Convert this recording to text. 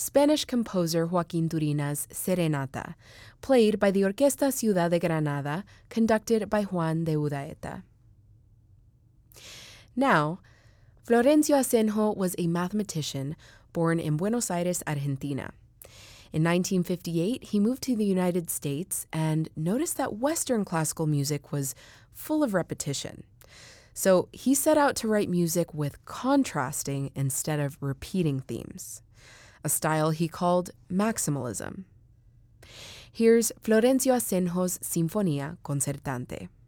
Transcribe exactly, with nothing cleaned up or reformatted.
Spanish composer Joaquín Turina's Serenata, played by the Orquesta Ciudad de Granada, conducted by Juan de Udaeta. Now, Florencio Asenjo was a mathematician born in Buenos Aires, Argentina. In nineteen fifty-eight, he moved to the United States and noticed that Western classical music was full of repetition. So he set out to write music with contrasting instead of repeating themes, a style he called maximalism. Here's Florencio Asenjo's Sinfonía Concertante.